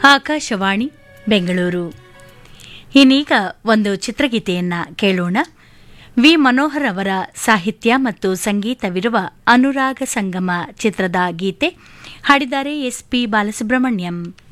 ಆಕಾಶವಾಣಿ ಬೆಂಗಳೂರು. ಇನ್ನೀಗ ಒಂದು ಚಿತ್ರಗೀತೆಯನ್ನ ಕೇಳೋಣ. ವಿ ಮನೋಹರ್ ಅವರ ಸಾಹಿತ್ಯ ಮತ್ತು ಸಂಗೀತವಿರುವ ಅನುರಾಗ ಸಂಗಮ ಚಿತ್ರದ ಗೀತೆ ಹಾಡಿದ್ದಾರೆ ಎಸ್ ಪಿ ಬಾಲಸುಬ್ರಹ್ಮಣ್ಯಂ.